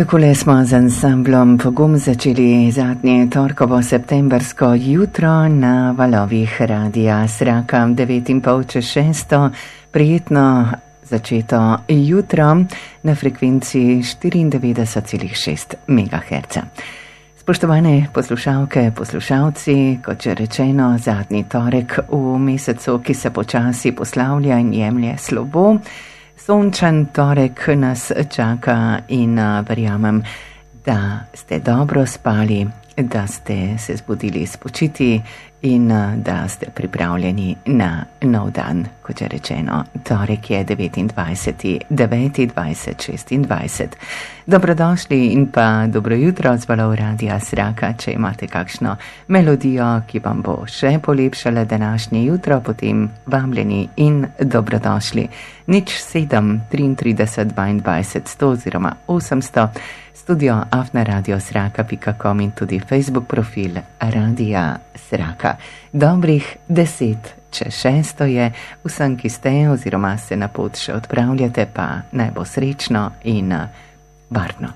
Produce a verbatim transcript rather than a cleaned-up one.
Takole smo z ansamblom Pogum začeli zadnje torkovo septembersko jutro na valovih Radia Sraka devet in pol čez šesto. Prijetno začeto jutro na frekvenci štiriindevetdeset celih šest megaherca. Spoštovane poslušalke, poslušalci, kot že rečeno, zadnji torek v mesecu, ki se počasi poslavlja in jemlje slovo. Sončen torek nas čaka in verjamem, da ste dobro spali, da ste se zbudili spočiti in da ste pripravljeni na nov dan. Kot je rečeno, torek je devetindvajseti deveti dvajset šestindvajset. Dobrodošli in pa dobro jutro z valov Radia Sraka. Če imate kakšno melodijo, ki vam bo še polepšala današnje jutro, potem vabljeni in dobrodošli. Nič sedem triintrideset dvaindvajset sto oziroma osemsto, studio afna radio sraka pika com in tudi Facebook profil Radia Sraka. Dobrih deset čez šesto je. Vsem, ki ste oziroma se na pot še odpravljate, pa naj bo srečno in varno.